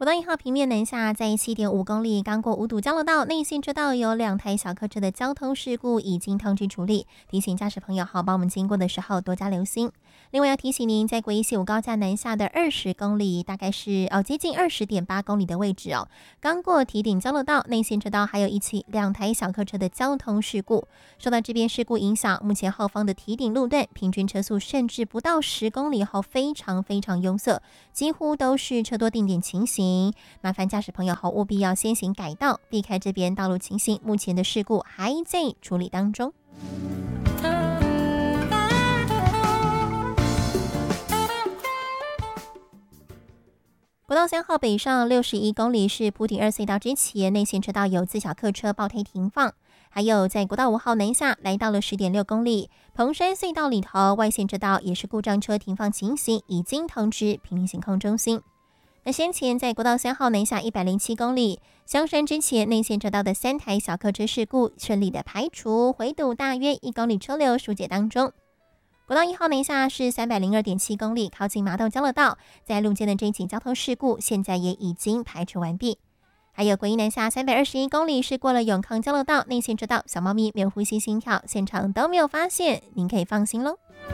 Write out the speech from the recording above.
国道1号平面南下在7.5公里，刚过五堵交流道内线车道有2台小客车的交通事故已经通知处理，提醒驾驶朋友帮我们经过的时候多加留心。另外要提醒您，在国一75高架南下的20公里，大概是接近20.8公里的位置刚过堤顶交流道内线车道还有一起2台小客车的交通事故。受到这边事故影响，目前后方的堤顶路段平均车速甚至不到10公里后非常拥塞，几乎都是车多定点情形。麻烦驾驶朋友务必要先行改道，避开这边道路情形。目前的事故还在处理当中。国道3号北上61公里是埔顶2隧道之前，内线车道有自小客车爆胎停放。还有在国道5号南下来到了10.6公里，彭山隧道里头外线车道也是故障车停放情形，已经通知坪林行控中心。那先前在国道3号南下107公里，香山之前内线车道的3台小客车事故顺利的排除，回堵大约1公里车流疏解当中。国道1号南下是302.7公里，靠近麻豆交流道，在路肩的这起交通事故现在也已经排除完毕。还有国一南下321公里是过了永康交流道内线车道，小猫咪没有呼吸心跳，现场都没有发现，您可以放心咯。